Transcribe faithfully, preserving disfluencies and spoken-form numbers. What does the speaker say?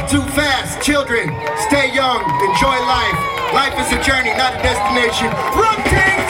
too fast. Children, stay young, enjoy life. Life is a journey, not a destination. Run, Ting!